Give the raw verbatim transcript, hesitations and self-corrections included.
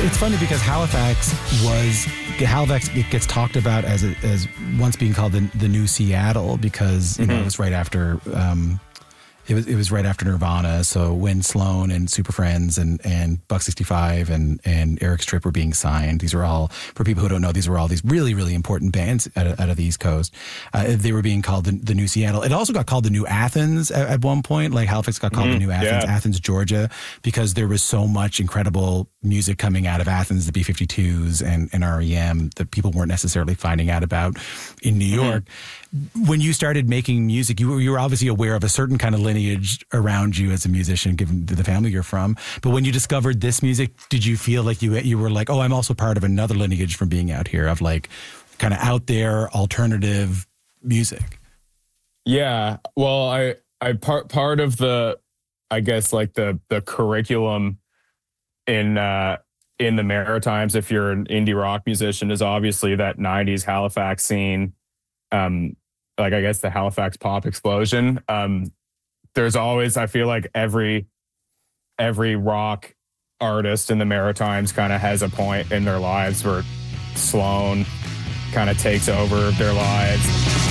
It's funny because Halifax was Halifax gets talked about as a, as once being called the, the new Seattle because you mm-hmm. know it was right after um, it was it was right after Nirvana. So when Sloan and Super Friends and and Buck sixty-five and and Eric Stripp were being signed, these were all, for people who don't know, these were all these really really important bands out of, out of the East Coast. Uh, they were being called the, the new Seattle. It also got called the new Athens at, at one point. Like Halifax got called mm-hmm. the new Athens, yeah. Athens, Georgia, because there was so much incredible music coming out of Athens, the B fifty-twos and, and R E M that people weren't necessarily finding out about in New York. Mm-hmm. When you started making music, you were, you were obviously aware of a certain kind of lineage around you as a musician, given the family you're from. But when you discovered this music, did you feel like you you were like, oh, I'm also part of another lineage from being out here of like kind of out there alternative music? Yeah. Well, I, I part, part of the, I guess like the, the curriculum in, uh, in the Maritimes, if you're an indie rock musician, is obviously that nineties Halifax scene. Um, like, I guess the Halifax pop explosion. Um, there's always, I feel like every, every rock artist in the Maritimes kind of has a point in their lives where Sloan kind of takes over their lives.